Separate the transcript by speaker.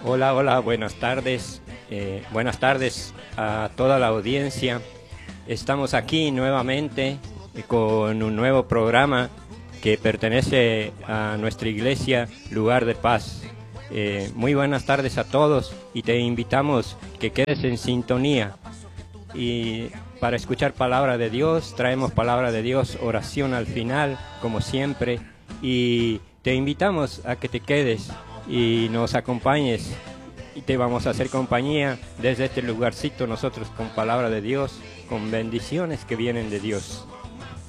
Speaker 1: Hola, hola, buenas tardes. Buenas tardes a toda la audiencia. Estamos aquí nuevamente con un nuevo programa que pertenece a nuestra iglesia Lugar de Paz. Muy buenas tardes a todos y te invitamos que quedes en sintonía. Y para escuchar palabra de Dios, traemos palabra de Dios, oración al final, como siempre. Y te invitamos a que te quedes y nos acompañes. Y te vamos a hacer compañía desde este lugarcito nosotros con palabra de Dios, con bendiciones que vienen de Dios.